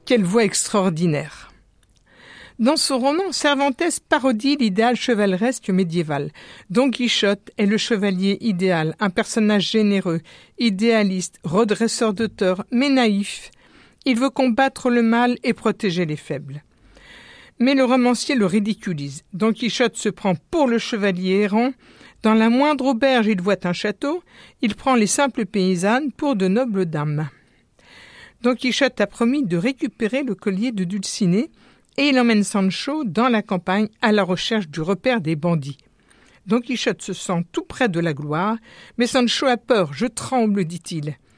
Quelle voix extraordinaire! Dans ce roman, Cervantes parodie l'idéal chevaleresque médiéval. Don Quichotte est le chevalier idéal, un personnage généreux, idéaliste, redresseur de tort, mais naïf. Il veut combattre le mal et protéger les faibles. Mais le romancier le ridiculise. Don Quichotte se prend pour le chevalier errant. Dans la moindre auberge, il voit un château. Il prend les simples paysannes pour de nobles dames. Don Quichotte a promis de récupérer le collier de Dulcinée et il emmène Sancho dans la campagne à la recherche du repère des bandits. Don Quichotte se sent tout près de la gloire, mais Sancho a peur, je tremble, dit-il.